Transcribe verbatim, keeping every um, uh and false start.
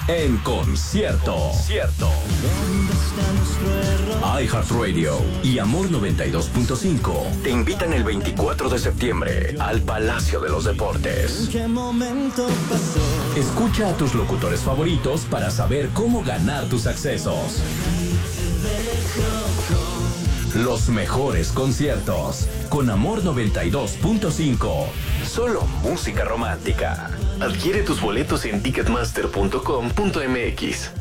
en concierto. Concierto. iHeartRadio y Amor noventa y dos punto cinco te invitan el veinticuatro de septiembre al Palacio de los Deportes. Escucha a tus locutores favoritos para saber cómo ganar tus accesos. Los mejores conciertos con Amor noventa y dos punto cinco. Solo música romántica. Adquiere tus boletos en ticketmaster punto com punto m x.